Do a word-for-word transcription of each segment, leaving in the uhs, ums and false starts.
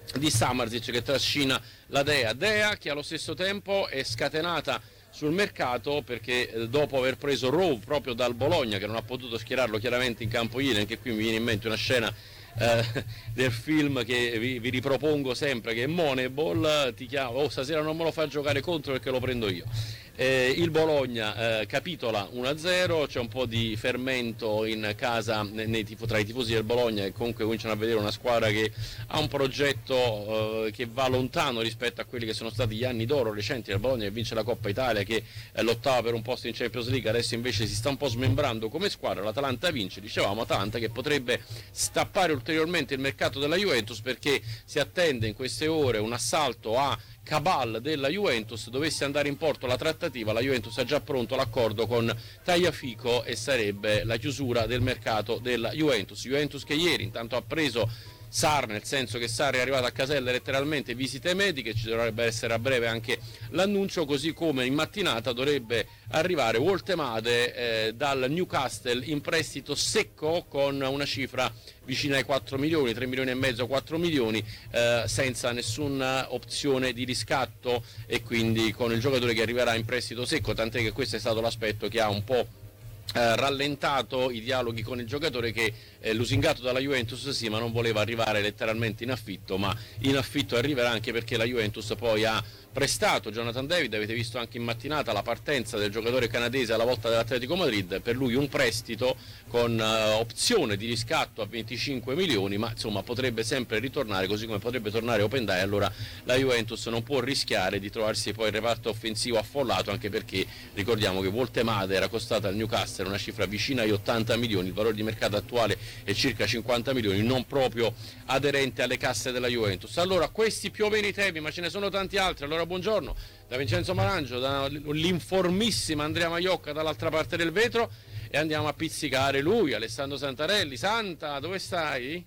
di Samardžić che trascina la Dea, Dea che allo stesso tempo è scatenata sul mercato perché eh, dopo aver preso Rowe proprio dal Bologna, che non ha potuto schierarlo chiaramente in campo ieri, anche qui mi viene in mente una scena eh, del film che vi, vi ripropongo sempre, che è Moneyball, ti chiamo, oh stasera non me lo fa giocare contro perché lo prendo io. Eh, il Bologna eh, capitola uno a zero, c'è un po' di fermento in casa nei tifo, tra i tifosi del Bologna, che comunque cominciano a vedere una squadra che ha un progetto eh, che va lontano rispetto a quelli che sono stati gli anni d'oro recenti del Bologna, che vince la Coppa Italia, che eh, lottava per un posto in Champions League, adesso invece si sta un po' smembrando come squadra. L'Atalanta vince, dicevamo, Atalanta che potrebbe stappare ulteriormente il mercato della Juventus, perché si attende in queste ore un assalto a cabal della Juventus. Dovesse andare in porto la trattativa, la Juventus ha già pronto l'accordo con Tagliafico e sarebbe la chiusura del mercato della Juventus. Juventus che ieri intanto ha preso Sarr, nel senso che Sarr è arrivato a caselle letteralmente, visite mediche, ci dovrebbe essere a breve anche l'annuncio, così come in mattinata dovrebbe arrivare Woltemade eh, dal Newcastle in prestito secco con una cifra vicina ai quattro milioni, tre milioni e mezzo, quattro milioni, eh, senza nessuna opzione di riscatto, e quindi con il giocatore che arriverà in prestito secco, tant'è che questo è stato l'aspetto che ha un po' Eh, rallentato i dialoghi con il giocatore, che eh, lusingato dalla Juventus sì, ma non voleva arrivare letteralmente in affitto, ma in affitto arriverà, anche perché la Juventus poi ha prestato Jonathan David. Avete visto anche in mattinata la partenza del giocatore canadese alla volta dell'Atletico Madrid, per lui un prestito con uh, opzione di riscatto a venticinque milioni, ma insomma potrebbe sempre ritornare, così come potrebbe tornare Open Day. Allora la Juventus non può rischiare di trovarsi poi il reparto offensivo affollato, anche perché ricordiamo che Woltemade era costata al Newcastle una cifra vicina agli ottanta milioni, il valore di mercato attuale è circa cinquanta milioni, non proprio aderente alle casse della Juventus. Allora questi più o meno i temi, ma ce ne sono tanti altri. Allora buongiorno da Vincenzo Marangio, dall'informissima Andrea Maiocca dall'altra parte del vetro, e andiamo a pizzicare lui, Alessandro Santarelli. Santa, dove stai?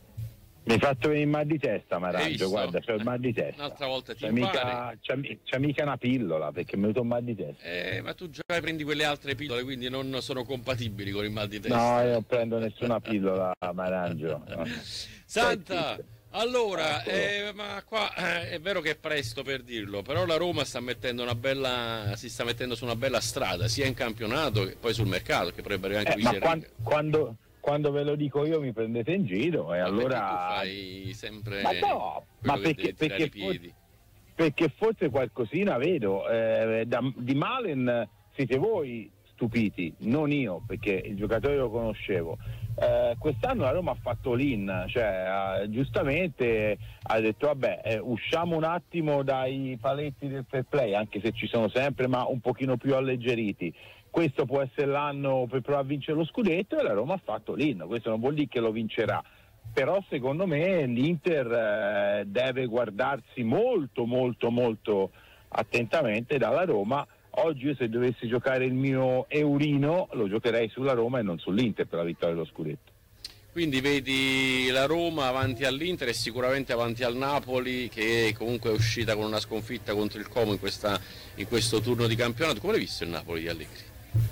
Mi hai fatto venire il mal di testa, Marangio, guarda, c'ho il mal di testa. Un'altra volta ti c'è impari. mica, c'è, c'è mica una pillola, perché mi è venuto un mal di testa. Eh, ma tu già prendi quelle altre pillole, quindi non sono compatibili con il mal di testa. No, io non prendo nessuna pillola, Marangio. No. Santa, allora, eh, ma qua eh, è vero che è presto per dirlo, però la Roma sta mettendo una bella, si sta mettendo su una bella strada, sia in campionato che poi sul mercato, che potrebbe arrivare anche eh, ma quando, quando, quando ve lo dico io mi prendete in giro, e ma allora tu fai sempre ma no, ma perché, perché, i piedi. perché forse qualcosina vedo eh, da, di Malen siete voi stupiti, non io, perché il giocatore lo conoscevo. Eh, quest'anno la Roma ha fatto l'in, cioè eh, giustamente ha detto vabbè eh, usciamo un attimo dai paletti del fair play, anche se ci sono sempre, ma un pochino più alleggeriti. Questo può essere l'anno per provare a vincere lo scudetto, e la Roma ha fatto l'in. Questo non vuol dire che lo vincerà, però secondo me l'Inter eh, deve guardarsi molto molto molto attentamente dalla Roma. Oggi io, se dovessi giocare il mio eurino, lo giocherei sulla Roma e non sull'Inter per la vittoria dello scudetto. Quindi vedi la Roma avanti all'Inter e sicuramente avanti al Napoli, che comunque è uscita con una sconfitta contro il Como in, questa, in questo turno di campionato. Come l'hai visto il Napoli di Allegri?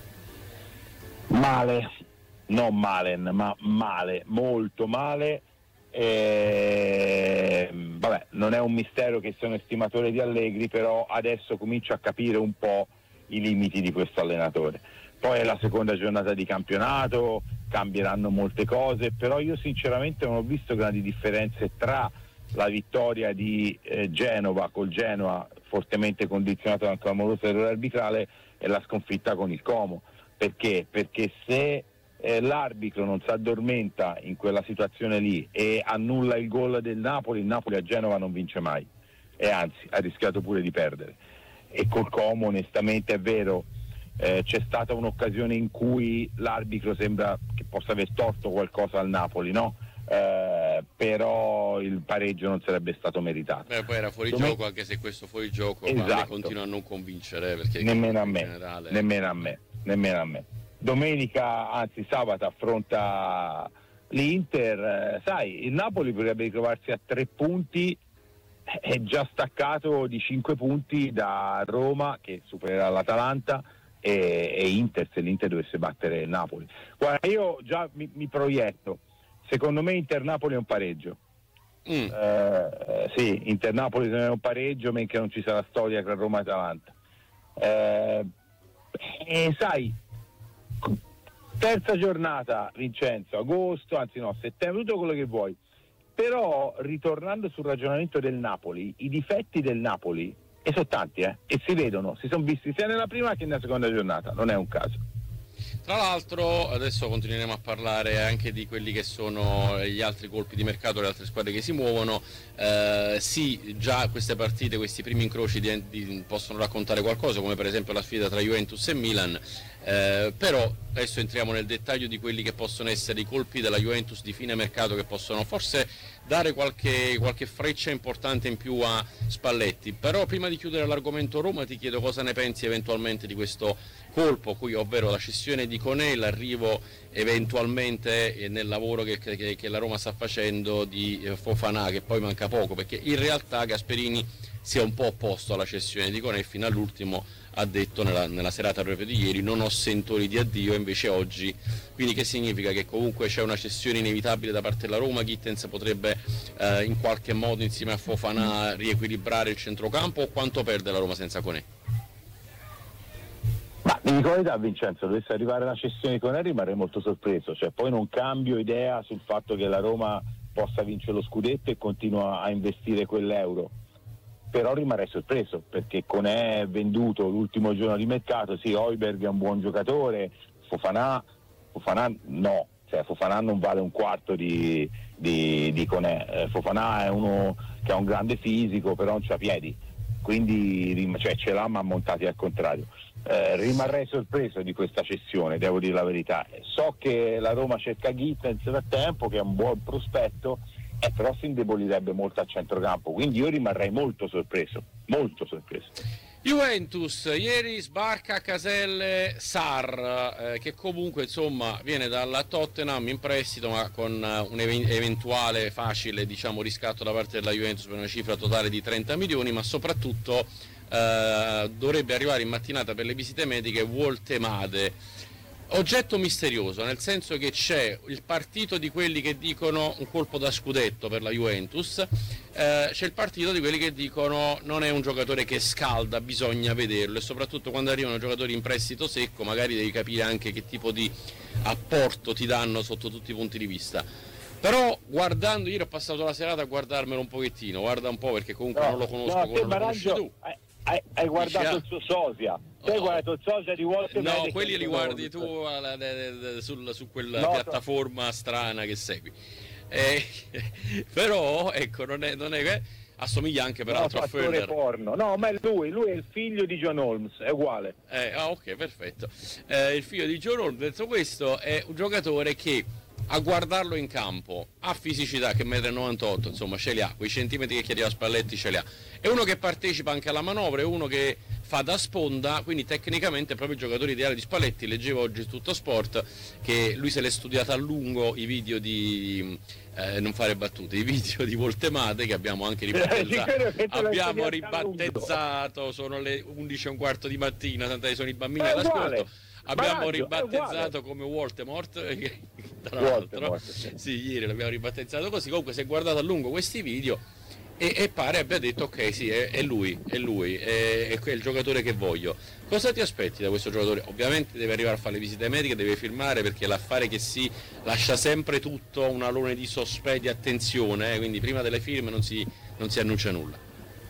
Male, non Malen, ma male, molto male. E, vabbè, non è un mistero che sono estimatore di Allegri, però adesso comincio a capire un po' i limiti di questo allenatore. Poi è la seconda giornata di campionato, cambieranno molte cose, però io sinceramente non ho visto grandi differenze tra la vittoria di eh, Genova col Genoa, fortemente condizionato da un clamoroso errore arbitrale, e la sconfitta con il Como. Perché? Perché se eh, l'arbitro non si addormenta in quella situazione lì e annulla il gol del Napoli, il Napoli a Genova non vince mai, e anzi ha rischiato pure di perdere. E col Como onestamente è vero, eh, c'è stata un'occasione in cui l'arbitro sembra che possa aver torto qualcosa al Napoli, no? Eh, però il pareggio non sarebbe stato meritato. Beh, poi era fuori Dome... gioco, anche se questo fuori gioco esatto. a me continua a non convincere, perché nemmeno a me, generale... nemmeno a me, nemmeno a me. Domenica, anzi sabato, affronta l'Inter, eh, sai, il Napoli potrebbe ritrovarsi a tre punti, è già staccato di cinque punti da Roma, che supererà l'Atalanta, e, e Inter, se l'Inter dovesse battere il Napoli. Guarda, io già mi, mi proietto, secondo me Inter-Napoli è un pareggio. Mm. Eh, sì, Inter-Napoli non è un pareggio, mentre non ci sarà storia tra Roma e Atalanta. Eh, e sai, terza giornata, Vincenzo, agosto, anzi no, settembre, tutto quello che vuoi. Però, ritornando sul ragionamento del Napoli, i difetti del Napoli, e sono tanti, eh, e si vedono, si sono visti sia nella prima che nella seconda giornata, non è un caso. Tra l'altro adesso continueremo a parlare anche di quelli che sono gli altri colpi di mercato, le altre squadre che si muovono. Eh, sì, già queste partite, questi primi incroci di, di, possono raccontare qualcosa, come per esempio la sfida tra Juventus e Milan, eh, però adesso entriamo nel dettaglio di quelli che possono essere i colpi della Juventus di fine mercato, che possono forse dare qualche, qualche freccia importante in più a Spalletti. Però prima di chiudere l'argomento Roma ti chiedo cosa ne pensi eventualmente di questo colpo, qui, ovvero la cessione di Koné, l'arrivo eventualmente nel lavoro che, che, che la Roma sta facendo di Fofana, che poi manca poco, perché in realtà Gasperini si è un po' opposto alla cessione di Koné, fino all'ultimo ha detto nella, nella serata proprio di ieri: non ho sentori di addio, invece oggi. Quindi che significa? Che comunque c'è una cessione inevitabile da parte della Roma. Gittens potrebbe eh, in qualche modo insieme a Fofana riequilibrare il centrocampo, o quanto perde la Roma senza Koné? Ma mi dico la verità, Vincenzo, dovesse arrivare la cessione di Koné rimarrei molto sorpreso, cioè poi non cambio idea sul fatto che la Roma possa vincere lo scudetto e continua a investire quell'euro, però rimarrei sorpreso perché Koné è venduto l'ultimo giorno di mercato. Sì, Højbjerg è un buon giocatore, Fofana, Fofana no, cioè Fofana non vale un quarto di, di, di Koné. eh, Fofana è uno che ha un grande fisico, però non c'ha piedi, quindi cioè, ce l'ha ma montati al contrario. Eh, rimarrei sorpreso di questa cessione, devo dire la verità. So che la Roma cerca Gittens da tempo, che è un buon prospetto, eh, però si indebolirebbe molto al centrocampo, quindi io rimarrei molto sorpreso, molto sorpreso. Juventus, ieri sbarca Caselle Sarr, eh, che comunque insomma viene dalla Tottenham in prestito, ma con uh, un ev- eventuale facile, diciamo, riscatto da parte della Juventus per una cifra totale di trenta milioni, ma soprattutto Uh, dovrebbe arrivare in mattinata per le visite mediche Woltemade, oggetto misterioso, nel senso che c'è il partito di quelli che dicono un colpo da scudetto per la Juventus, uh, c'è il partito di quelli che dicono non è un giocatore che scalda, bisogna vederlo, e soprattutto quando arrivano giocatori in prestito secco magari devi capire anche che tipo di apporto ti danno sotto tutti i punti di vista. Però guardando, ieri ho passato la serata a guardarmelo un pochettino, guarda un po', perché comunque no, non lo conosco, no, come lo conosci tu. Hai, hai guardato il suo sosia, tu hai guardato il sosia di Walter. No, quelli li guardi tu alla, sul, su quella no, piattaforma strana che segui. Eh, però ecco, non è, non è assomiglia anche peraltro no, a Ferner. Porno. No, ma è lui, lui è il figlio di John Holmes, è uguale. Eh, ah, ok, perfetto. Eh, il figlio di John Holmes, detto questo, è un giocatore che a guardarlo in campo ha fisicità, che uno e novantotto m, insomma ce li ha, quei centimetri che chiedeva Spalletti ce li ha, è uno che partecipa anche alla manovra, è uno che fa da sponda, quindi tecnicamente è proprio il giocatore ideale di Spalletti. Leggevo oggi su Tutto Sport che lui se l'è studiato a lungo i video di eh, non fare battute, i video di Woltemade, che abbiamo anche ribattezzato, abbiamo ribattezzato, sono le undici e un quarto di mattina, tanto sono i bambini all'ascolto. Abbiamo Baraggio, ribattezzato come Voldemort, che tra l'altro sì, ieri l'abbiamo ribattezzato così. Comunque si è guardato a lungo questi video e, e pare abbia detto ok, sì, è, è lui, è lui, è, è il giocatore che voglio. Cosa ti aspetti da questo giocatore? Ovviamente deve arrivare a fare le visite mediche, deve firmare, perché l'affare che si lascia sempre tutto un alone di sospetto, di attenzione, eh, quindi prima delle firme non si, non si annuncia nulla.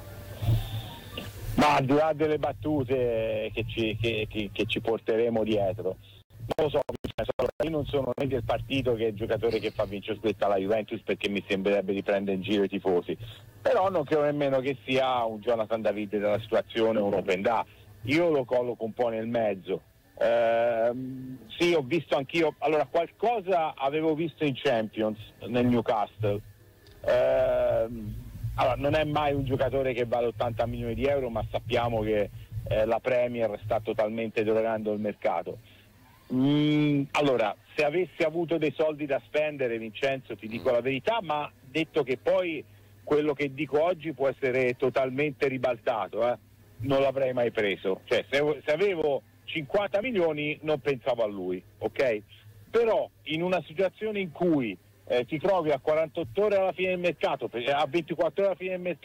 Ma al di là delle battute che ci, che, che, che ci porteremo dietro, non lo so, io non sono né del partito che è il giocatore che fa vincere scudetto alla Juventus, perché mi sembrerebbe di prendere in giro i tifosi, però non credo nemmeno che sia un Jonathan David della situazione, un open da. Io lo colloco un po' nel mezzo. Ehm, sì, ho visto anch'io, allora qualcosa avevo visto in Champions nel Newcastle. Ehm, Allora, non è mai un giocatore che vale ottanta milioni di euro, ma sappiamo che eh, la Premier sta totalmente drogando il mercato. Mm, allora, se avessi avuto dei soldi da spendere, Vincenzo, ti dico la verità, ma detto che poi quello che dico oggi può essere totalmente ribaltato, eh, non l'avrei mai preso. Cioè, se, se avevo cinquanta milioni non pensavo a lui, ok? Però in una situazione in cui eh, ti trovi a quarantotto ore alla fine del mercato, a ventiquattro ore alla fine del mercato